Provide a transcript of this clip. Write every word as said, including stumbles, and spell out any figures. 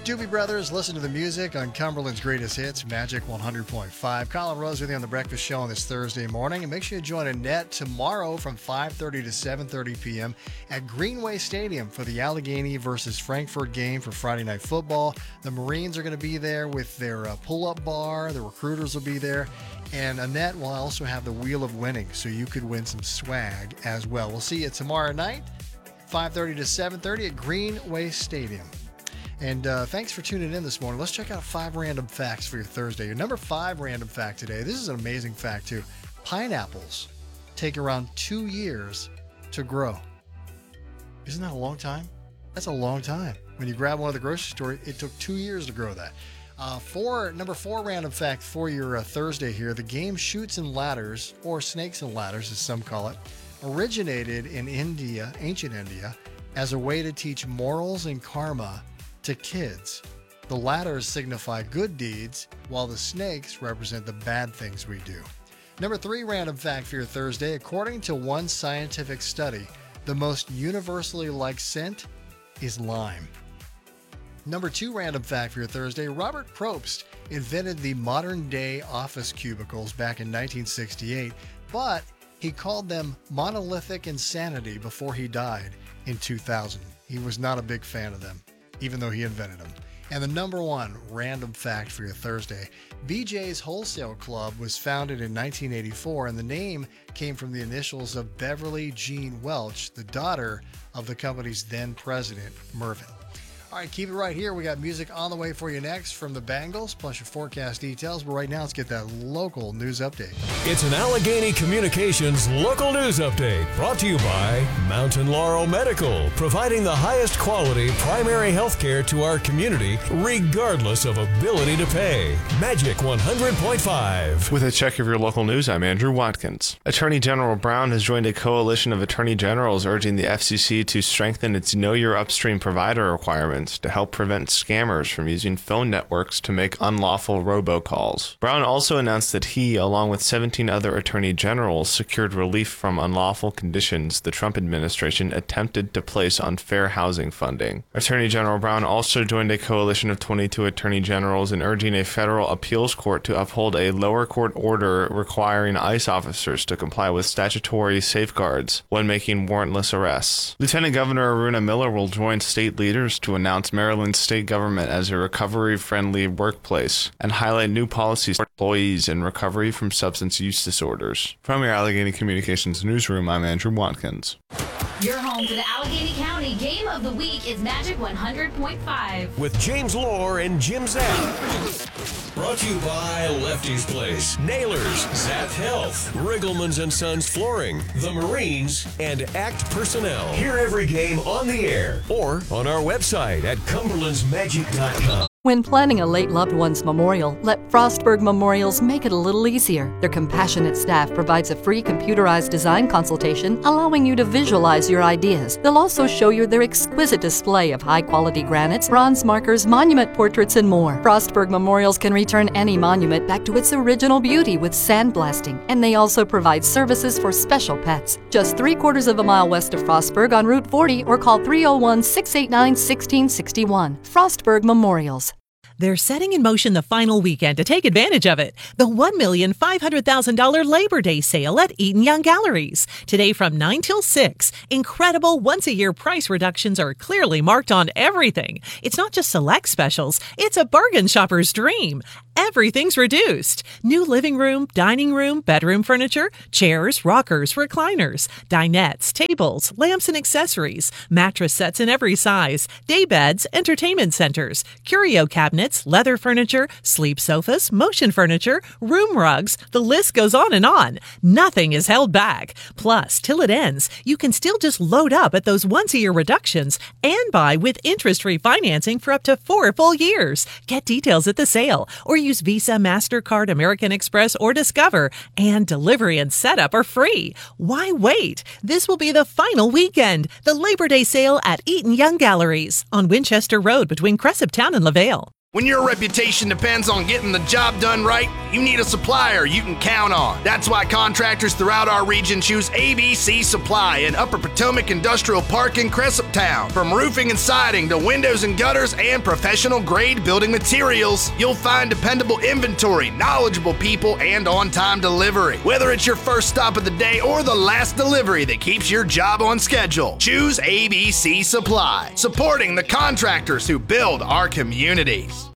Doobie Brothers, listen to the music on Cumberland's Greatest Hits, Magic one hundred point five. Colin Rose with you on The Breakfast Show on this Thursday morning. And make sure you join Annette tomorrow from five thirty to seven thirty p.m. at Greenway Stadium for the Allegheny versus Frankfurt game for Friday Night Football. The Marines are going to be there with their uh, pull-up bar. The recruiters will be there. And Annette will also have the Wheel of Winning, so you could win some swag as well. We'll see you tomorrow night, five thirty to seven thirty at Greenway Stadium. And uh, thanks for tuning in this morning. Let's check out five random facts for your Thursday. Your number five random fact today. This is an amazing fact, too. Pineapples take around two years to grow. Isn't that a long time? That's a long time. When you grab one at the grocery store, it took two years to grow that. Uh, four, number four random fact for your uh, Thursday here. The game Chutes and Ladders, or Snakes and Ladders as some call it, originated in India, ancient India, as a way to teach morals and karma to kids. The ladders signify good deeds, while the snakes represent the bad things we do. Number three random fact for your Thursday. According to one scientific study, the most universally liked scent is lime. Number two random fact for your Thursday. Robert Probst invented the modern-day office cubicles back in nineteen sixty-eight, but he called them monolithic insanity before he died in two thousand. He was not a big fan of them, even though he invented them. And the number one random fact for your Thursday. B J's Wholesale Club was founded in nineteen eighty-four, and the name came from the initials of Beverly Jean Welch, the daughter of the company's then president, Mervyn. All right, keep it right here. We got music on the way for you next from the Bangles, plus your forecast details. But right now, let's get that local news update. It's an Allegheny Communications local news update brought to you by Mountain Laurel Medical, providing the highest quality primary health care to our community, regardless of ability to pay. Magic one hundred point five. With a check of your local news, I'm Andrew Watkins. Attorney General Brown has joined a coalition of attorney generals urging the F C C to strengthen its Know Your Upstream Provider requirements to help prevent scammers from using phone networks to make unlawful robocalls. Brown also announced that he, along with seventeen other attorney generals, secured relief from unlawful conditions the Trump administration attempted to place on fair housing funding. Attorney General Brown also joined a coalition of twenty-two attorney generals in urging a federal appeals court to uphold a lower court order requiring ICE officers to comply with statutory safeguards when making warrantless arrests. Lieutenant Governor Aruna Miller will join state leaders to announce Maryland's state government as a recovery-friendly workplace and highlight new policies for employees in recovery from substance use disorders. From your Allegheny Communications newsroom, I'm Andrew Watkins. Your home for the Allegheny County Game of the Week is Magic one hundred point five. With James Lohr and Jim Zapp. Brought to you by Lefty's Place, Nailers, Zapp Health, Riggleman's and Sons Flooring, the Marines, and ACT Personnel. Hear every game on the air or on our website at cumberlands magic dot com. When planning a late loved one's memorial, let Frostburg Memorials make it a little easier. Their compassionate staff provides a free computerized design consultation, allowing you to visualize your ideas. They'll also show you their exquisite display of high-quality granites, bronze markers, monument portraits, and more. Frostburg Memorials can return any monument back to its original beauty with sandblasting, and they also provide services for special pets. Just three quarters of a mile west of Frostburg on Route forty, or call three oh one, six eight nine, one six six one. Frostburg Memorials. They're setting in motion the final weekend to take advantage of it. The one million five hundred thousand dollars Labor Day sale at Eaton Young Galleries. Today from nine till six. Incredible once-a-year price reductions are clearly marked on everything. It's not just select specials. It's a bargain shopper's dream. Everything's reduced. New living room, dining room, bedroom furniture, chairs, rockers, recliners, dinettes, tables, lamps and accessories, mattress sets in every size, day beds, entertainment centers, curio cabinets, leather furniture, sleep sofas, motion furniture, room rugs. The list goes on and on. Nothing is held back. Plus, till it ends, you can still just load up at those once-a-year reductions and buy with interest-free financing for up to four full years. Get details at the sale or use Visa, MasterCard, American Express, or Discover, and delivery and setup are free. Why wait? This will be the final weekend. The Labor Day sale at Eaton Young Galleries on Winchester Road between Cresaptown and LaVale. When your reputation depends on getting the job done right, you need a supplier you can count on. That's why contractors throughout our region choose A B C Supply in Upper Potomac Industrial Park in Cresaptown. From roofing and siding to windows and gutters and professional grade building materials, you'll find dependable inventory, knowledgeable people, and on-time delivery. Whether it's your first stop of the day or the last delivery that keeps your job on schedule, choose A B C Supply, supporting the contractors who build our communities.